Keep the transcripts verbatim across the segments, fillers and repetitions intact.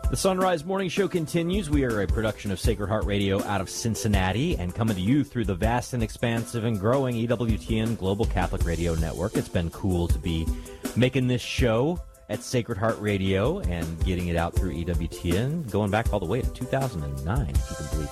The Sunrise Morning Show continues. We are a production of Sacred Heart Radio out of Cincinnati and coming to you through the vast and expansive and growing E W T N Global Catholic Radio Network. It's been cool to be making this show at Sacred Heart Radio and getting it out through E W T N, going back all the way to two thousand nine, if you can believe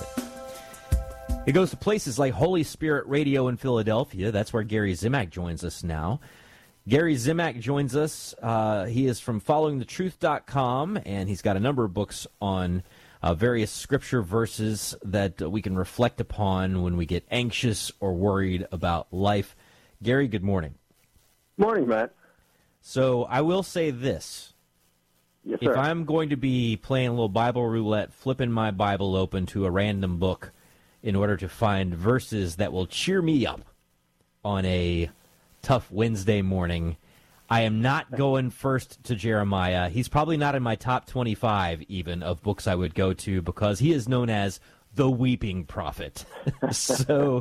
it. It goes to places like Holy Spirit Radio in Philadelphia. That's where Gary Zimak joins us now. Gary Zimak joins us. Uh, he is from following the truth dot com, and he's got a number of books on uh, various scripture verses that uh, we can reflect upon when we get anxious or worried about life. Gary, good morning. Morning, Matt. So I will say this. Yes, sir. If I'm going to be playing a little Bible roulette, flipping my Bible open to a random book in order to find verses that will cheer me up on a tough Wednesday morning, I am not going first to Jeremiah. He's probably not in my top twenty-five even of books I would go to because he is known as the weeping prophet. so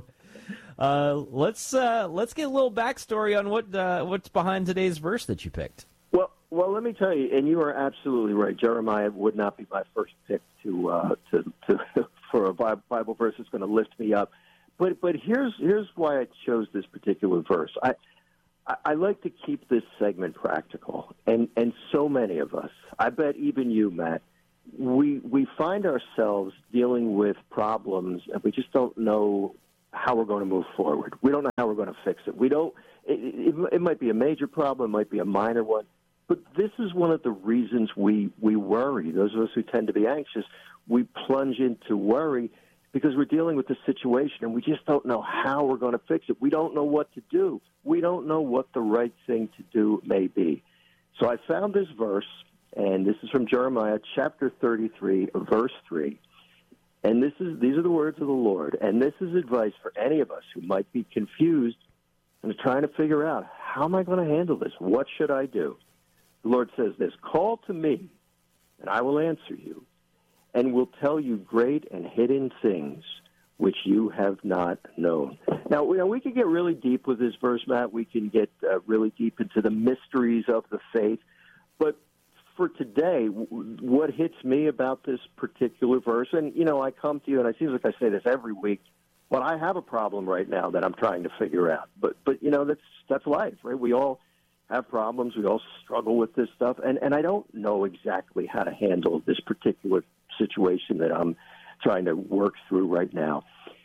uh, let's uh, let's get a little backstory on what uh, what's behind today's verse that you picked. Well, well, let me tell you, and you are absolutely right. Jeremiah would not be my first pick to uh, to, to for a Bible verse that's going to lift me up. But but here's here's why I chose this particular verse. I I like to keep this segment practical, and, and so many of us, I bet even you, Matt, we we find ourselves dealing with problems, and we just don't know how we're going to move forward. We don't know how we're going to fix it. We don't. It, it, it might be a major problem, it might be a minor one, but this is one of the reasons we we worry. Those of us who tend to be anxious, we plunge into worry because we're dealing with the situation and we just don't know how we're going to fix it. We don't know what to do. We don't know what the right thing to do may be. So I found this verse, and this is from Jeremiah chapter thirty-three, verse three. And this is these are the words of the Lord. And this is advice for any of us who might be confused and are trying to figure out, how am I going to handle this? What should I do? The Lord says this: call to me, and I will answer you, and will tell you great and hidden things which you have not known. Now, you know, we can get really deep with this verse, Matt. We can get uh, really deep into the mysteries of the faith. But for today, w- what hits me about this particular verse, and, you know, I come to you, and it seems like I say this every week, but I have a problem right now that I'm trying to figure out. But, but you know, that's that's life, right? We all have problems. We all struggle with this stuff. And, and I don't know exactly how to handle this particular situation that I'm trying to work through right now.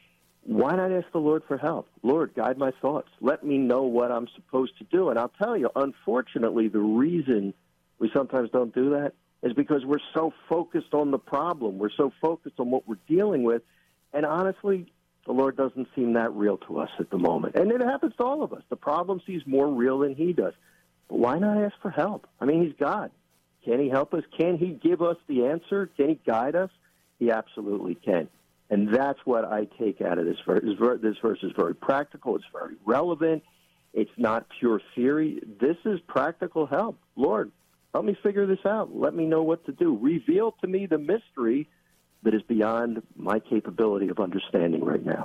Why not ask the Lord for help? Lord, guide my thoughts. Let me know what I'm supposed to do. And I'll tell you, unfortunately, the reason we sometimes don't do that is because we're so focused on the problem. We're so focused on what we're dealing with. And honestly, the Lord doesn't seem that real to us at the moment. And it happens to all of us. The problem seems more real than he does. But why not ask for help? I mean, he's God. Can he help us? Can he give us the answer? Can he guide us? He absolutely can. And that's what I take out of this verse. This verse is very practical. It's very relevant. It's not pure theory. This is practical help. Lord, help me figure this out. Let me know what to do. Reveal to me the mystery that is beyond my capability of understanding right now.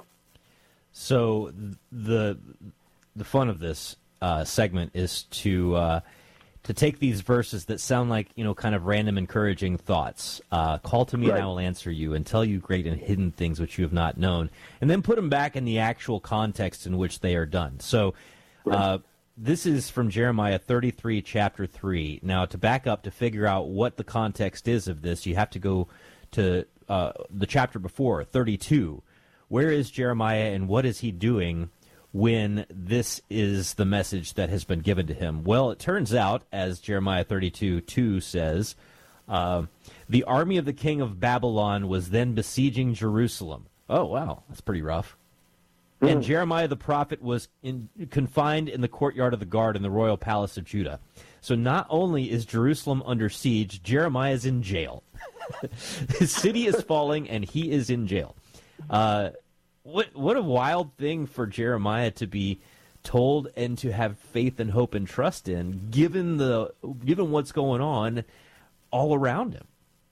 So the the fun of this uh, segment is to uh, to take these verses that sound like, you know, kind of random encouraging thoughts. Uh, Call to me, right, and I will answer you, and tell you great and hidden things which you have not known, and then put them back in the actual context in which they are done. So uh, right. This is from Jeremiah thirty-three, chapter three. Now, to back up, to figure out what the context is of this, you have to go to uh, the chapter before, thirty-two. Where is Jeremiah, and what is he doing when this is the message that has been given to him? Well, it turns out, as Jeremiah thirty-two two says, uh, the army of the king of Babylon was then besieging Jerusalem. Oh, wow, that's pretty rough. Mm. And Jeremiah the prophet was in, confined in the courtyard of the guard in the royal palace of Judah. So not only is Jerusalem under siege, Jeremiah is in jail. His city is falling, and he is in jail. Uh, what what a wild thing for Jeremiah to be told and to have faith and hope and trust in, given the given what's going on all around him.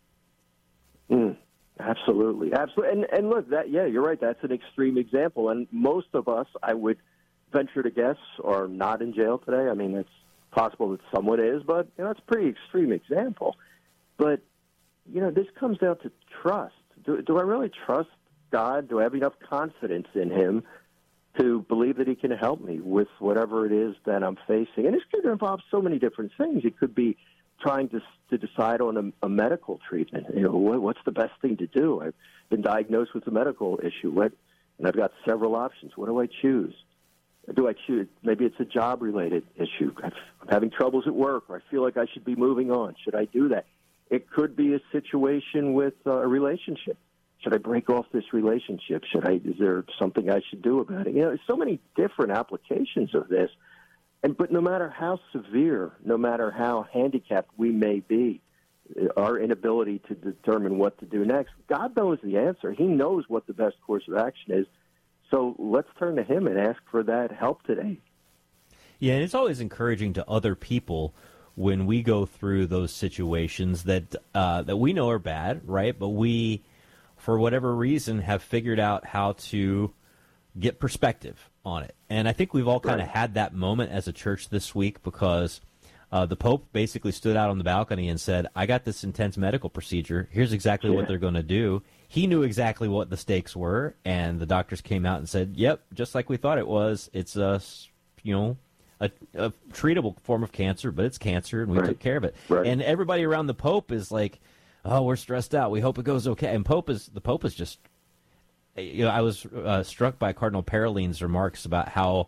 Mm, absolutely, absolutely. And and look, that yeah, you're right. That's an extreme example, and most of us, I would venture to guess, are not in jail today. I mean, it's possible that someone is, but you know, it's a pretty extreme example. But you know, this comes down to trust. Do, do I really trust God? Do I have enough confidence in him to believe that he can help me with whatever it is that I'm facing? And this could involve so many different things. It could be trying to to decide on a, a medical treatment. You know, what, what's the best thing to do? I've been diagnosed with a medical issue, what, and I've got several options. What do I choose? Do I choose? Maybe it's a job-related issue. I'm having troubles at work, or I feel like I should be moving on. Should I do that? It could be a situation with uh, a relationship. Should I break off this relationship? Should I? Is there something I should do about it? You know, there's so many different applications of this. And but no matter how severe, no matter how handicapped we may be, our inability to determine what to do next, God knows the answer. He knows what the best course of action is. So let's turn to him and ask for that help today. Yeah, and it's always encouraging to other people when we go through those situations that uh, that we know are bad, right? But we, for whatever reason, have figured out how to get perspective on it. And I think we've all kind of right. had that moment as a church this week because uh, the Pope basically stood out on the balcony and said, I got this intense medical procedure. Here's exactly yeah. what they're going to do. He knew exactly what the stakes were, and the doctors came out and said, yep, just like we thought it was. It's a, you know, a, a treatable form of cancer, but it's cancer, and we right. took care of it. Right. And everybody around the Pope is like, oh, we're stressed out. We hope it goes okay. And Pope is the Pope is just, you know, I was uh, struck by Cardinal Paroline's remarks about how